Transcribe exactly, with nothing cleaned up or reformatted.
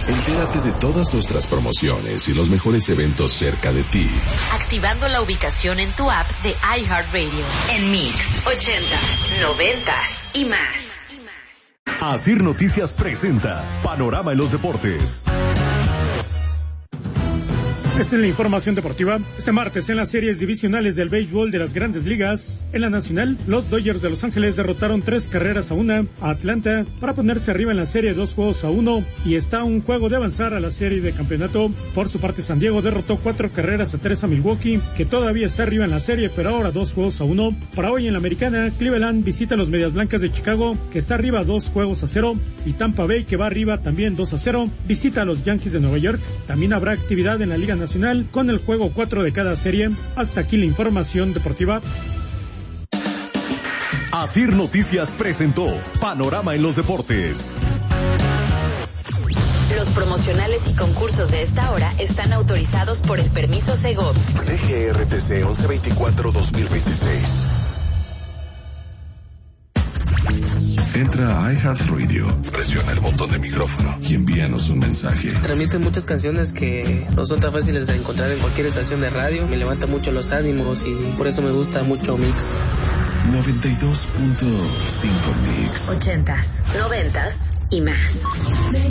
Entérate de todas nuestras promociones y los mejores eventos cerca de ti. Activando la ubicación en tu app de iHeartRadio. En Mix, ochentas, noventas y más. Asir Noticias presenta Panorama en los Deportes. Esta es la información deportiva. Este martes en las series divisionales del béisbol de las Grandes Ligas, en la Nacional, los Dodgers de Los Ángeles derrotaron tres carreras a una a Atlanta para ponerse arriba en la serie dos juegos a uno y está a un juego de avanzar a la serie de campeonato. Por su parte, San Diego derrotó cuatro carreras a tres a Milwaukee, que todavía está arriba en la serie, pero ahora dos juegos a uno. Para hoy en la Americana, Cleveland visita a los Medias Blancas de Chicago, que está arriba dos juegos a cero, y Tampa Bay, que va arriba también dos a cero, visita a los Yankees de Nueva York. También habrá actividad en la Liga Nacional Nacional con el juego cuatro de cada serie. Hasta aquí la información deportiva. Asir Noticias presentó Panorama en los Deportes. Los promocionales y concursos de esta hora están autorizados por el permiso Segov. D G R T C once veinticuatro dos mil veintiséis. Entra a iHeartRadio, presiona el botón de micrófono y envíanos un mensaje. Transmite muchas canciones que no son tan fáciles de encontrar en cualquier estación de radio. Me levanta mucho los ánimos y por eso me gusta mucho Mix. noventa y dos punto cinco Mix. Ochentas, noventas y más.